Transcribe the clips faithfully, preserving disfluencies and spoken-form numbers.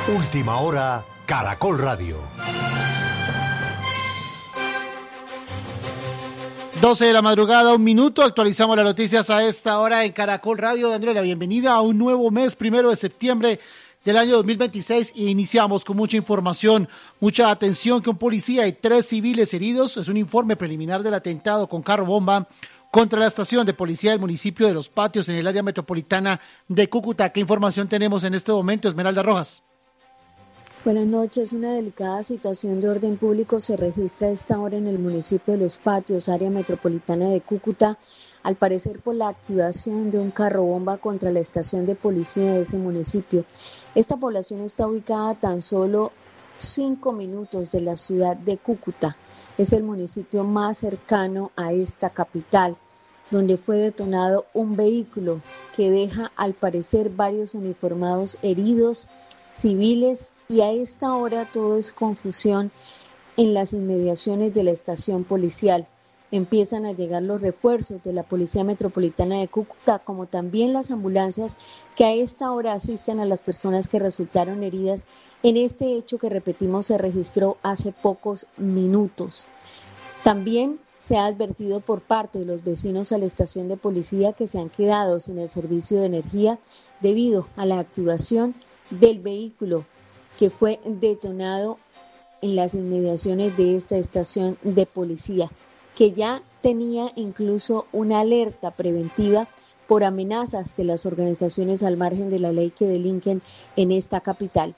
Última hora, Caracol Radio. doce de la madrugada, un minuto, actualizamos las noticias a esta hora en Caracol Radio, dándole la bienvenida a un nuevo mes, primero de septiembre del año dos mil veintiséis, y iniciamos con mucha información, mucha atención que un policía y tres civiles heridos, es un informe preliminar del atentado con carro bomba contra la estación de policía del municipio de Los Patios en el área metropolitana de Cúcuta. ¿Qué información tenemos en este momento, Esmeralda Rojas? Buenas noches. Una delicada situación de orden público se registra a esta hora en el municipio de Los Patios, área metropolitana de Cúcuta, al parecer por la activación de un carro bomba contra la estación de policía de ese municipio. Esta población está ubicada a tan solo cinco minutos de la ciudad de Cúcuta. Es el municipio más cercano a esta capital, donde fue detonado un vehículo que deja al parecer varios uniformados heridos, civiles, y a esta hora todo es confusión en las inmediaciones de la estación policial. Empiezan a llegar los refuerzos de la Policía Metropolitana de Cúcuta, como también las ambulancias que a esta hora asisten a las personas que resultaron heridas en este hecho que, repetimos, se registró hace pocos minutos. También se ha advertido por parte de los vecinos a la estación de policía que se han quedado sin el servicio de energía debido a la activación del vehículo que fue detonado en las inmediaciones de esta estación de policía, que ya tenía incluso una alerta preventiva por amenazas de las organizaciones al margen de la ley que delinquen en esta capital.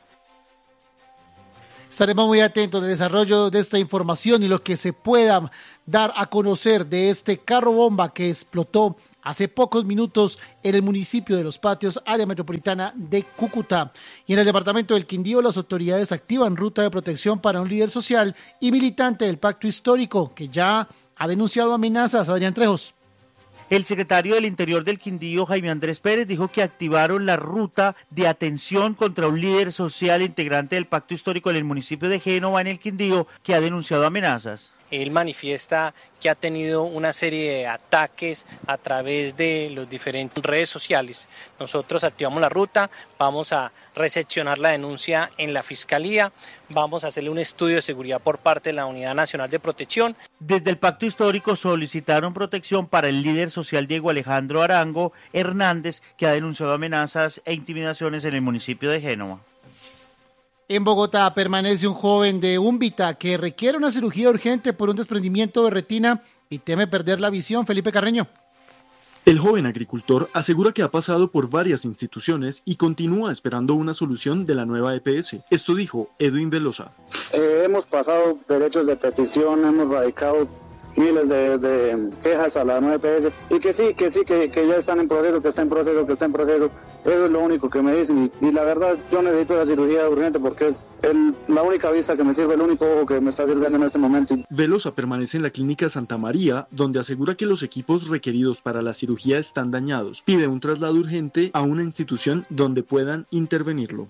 Estaremos muy atentos al desarrollo de esta información y lo que se pueda dar a conocer de este carro bomba que explotó hace pocos minutos en el municipio de Los Patios, área metropolitana de Cúcuta. Y en el departamento del Quindío, las autoridades activan ruta de protección para un líder social y militante del pacto histórico que ya ha denunciado amenazas. Adrián Trejos. El secretario del Interior del Quindío, Jaime Andrés Pérez, dijo que activaron la ruta de atención contra un líder social integrante del pacto histórico en el municipio de Génova, en el Quindío, que ha denunciado amenazas. Él manifiesta que ha tenido una serie de ataques a través de las diferentes redes sociales. Nosotros activamos la ruta, vamos a recepcionar la denuncia en la Fiscalía, vamos a hacerle un estudio de seguridad por parte de la Unidad Nacional de Protección. Desde el Pacto Histórico solicitaron protección para el líder social Diego Alejandro Arango Hernández, que ha denunciado amenazas e intimidaciones en el municipio de Génova. En Bogotá permanece un joven de Úmbita que requiere una cirugía urgente por un desprendimiento de retina y teme perder la visión. Felipe Carreño. El joven agricultor asegura que ha pasado por varias instituciones y continúa esperando una solución de la nueva E P S. Esto dijo Edwin Velosa. Eh, hemos pasado derechos de petición, hemos radicado miles de, de quejas a la nueva E P S y que sí, que sí, que, que ya están en proceso, que está en proceso, que está en proceso. Eso es lo único que me dicen y, y la verdad yo necesito la cirugía urgente porque es el, la única vista que me sirve, el único ojo que me está sirviendo en este momento. Velosa permanece en la clínica Santa María, donde asegura que los equipos requeridos para la cirugía están dañados. Pide un traslado urgente a una institución donde puedan intervenirlo.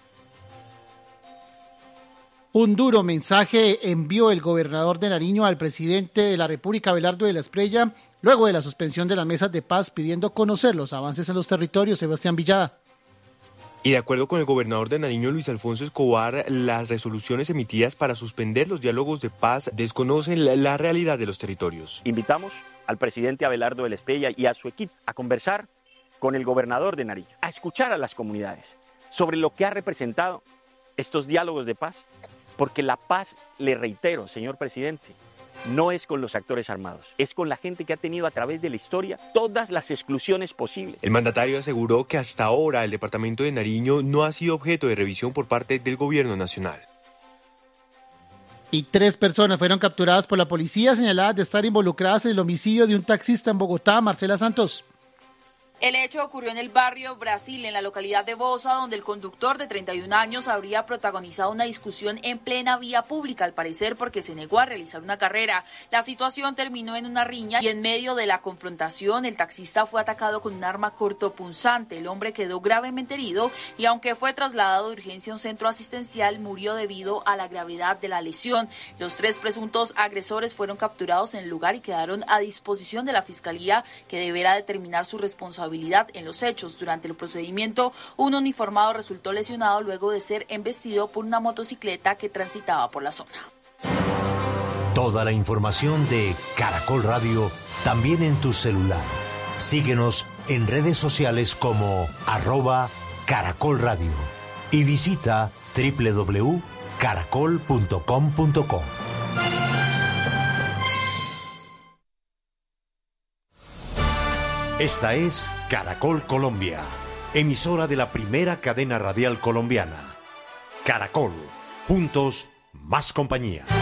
Un duro mensaje envió el gobernador de Nariño al presidente de la República, Abelardo de la Espriella, luego de la suspensión de las mesas de paz, pidiendo conocer los avances en los territorios. Sebastián Villada. Y de acuerdo con el gobernador de Nariño, Luis Alfonso Escobar, las resoluciones emitidas para suspender los diálogos de paz desconocen la, la realidad de los territorios. Invitamos al presidente Abelardo de la Espriella y a su equipo a conversar con el gobernador de Nariño, a escuchar a las comunidades sobre lo que ha representado estos diálogos de paz. Porque la paz, le reitero, señor presidente, no es con los actores armados, es con la gente que ha tenido a través de la historia todas las exclusiones posibles. El mandatario aseguró que hasta ahora el departamento de Nariño no ha sido objeto de revisión por parte del gobierno nacional. Y tres personas fueron capturadas por la policía señaladas de estar involucradas en el homicidio de un taxista en Bogotá. Marcela Santos. El hecho ocurrió en el barrio Brasil, en la localidad de Bosa, donde el conductor de treinta y un años habría protagonizado una discusión en plena vía pública, al parecer porque se negó a realizar una carrera. La situación terminó en una riña y en medio de la confrontación el taxista fue atacado con un arma cortopunzante. El hombre quedó gravemente herido y aunque fue trasladado de urgencia a un centro asistencial, murió debido a la gravedad de la lesión. Los tres presuntos agresores fueron capturados en el lugar y quedaron a disposición de la Fiscalía, que deberá determinar su responsabilidad culpabilidad en los hechos. Durante el procedimiento, un uniformado resultó lesionado luego de ser embestido por una motocicleta que transitaba por la zona. Toda la información de Caracol Radio también en tu celular. Síguenos en redes sociales como arroba Caracol Radio y visita doble u doble u doble u punto caracol punto com punto co. Esta es Caracol Colombia, emisora de la primera cadena radial colombiana. Caracol, juntos, más compañía.